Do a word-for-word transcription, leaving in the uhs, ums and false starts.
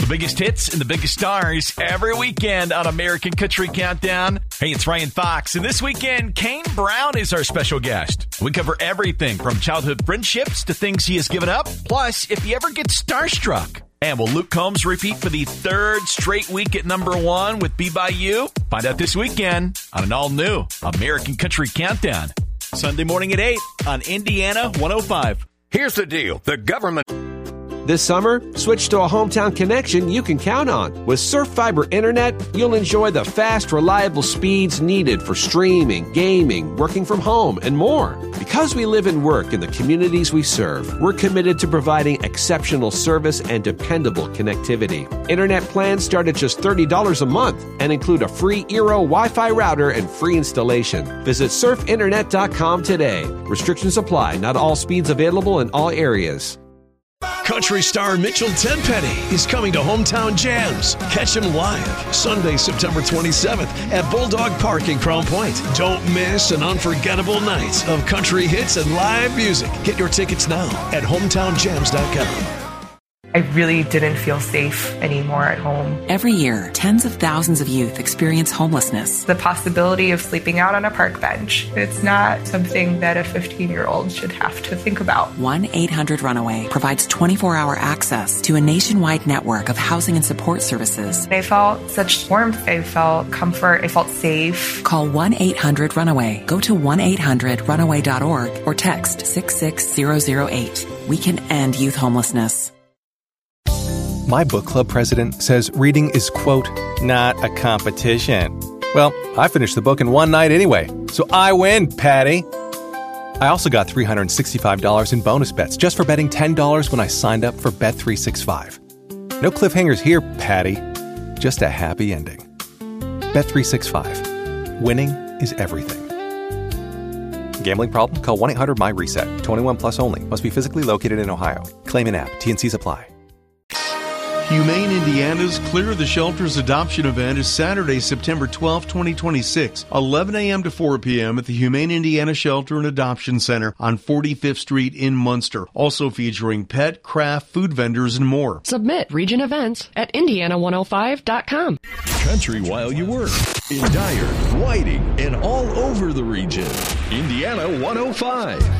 biggest hits and the biggest stars every weekend on American Country Countdown. Hey, it's Ryan Fox, and this weekend, Kane Brown is our special guest. We cover everything from childhood friendships to things he has given up, plus if he ever gets starstruck. And will Luke Combs repeat for the third straight week at number one with Be By You? Find out this weekend on an all-new American Country Countdown. Sunday morning at eight on Indiana one oh five. Here's the deal. The government... This summer, switch to a hometown connection you can count on. With Surf Fiber Internet, you'll enjoy the fast, reliable speeds needed for streaming, gaming, working from home, and more. Because we live and work in the communities we serve, we're committed to providing exceptional service and dependable connectivity. Internet plans start at just thirty dollars a month and include a free Eero Wi-Fi router and free installation. Visit surf internet dot com today. Restrictions apply. Not all speeds available in all areas. Country star Mitchell Tenpenny is coming to Hometown Jams. Catch him live Sunday, September twenty-seventh at Bulldog Park in Crown Point. Don't miss an unforgettable night of country hits and live music. Get your tickets now at hometown jams dot com. I really didn't feel safe anymore at home. Every year, tens of thousands of youth experience homelessness. The possibility of sleeping out on a park bench, it's not something that a fifteen-year-old should have to think about. one eight hundred runaway provides twenty-four hour access to a nationwide network of housing and support services. I felt such warmth. I felt comfort. I felt safe. Call one eight hundred runaway. Go to one eight hundred runaway dot org or text six six zero zero eight. We can end youth homelessness. My book club president says reading is, quote, not a competition. Well, I finished the book in one night anyway, so I win, Patty. I also got three hundred sixty-five dollars in bonus bets just for betting ten dollars when I signed up for Bet three sixty-five. No cliffhangers here, Patty. Just a happy ending. Bet three sixty-five. Winning is everything. Gambling problem? Call one eight hundred my reset. twenty-one plus only. Must be physically located in Ohio. Claim in app. T N Cs apply. Humane Indiana's Clear the Shelters adoption event is Saturday, September twelfth, twenty twenty-six, eleven a.m. to four p.m. at the Humane Indiana Shelter and Adoption Center on forty-fifth Street in Munster. Also featuring pet, craft, food vendors, and more. Submit region events at indiana one oh five dot com. Country while you work. In Dyer, Whiting, and all over the region. Indiana one oh five.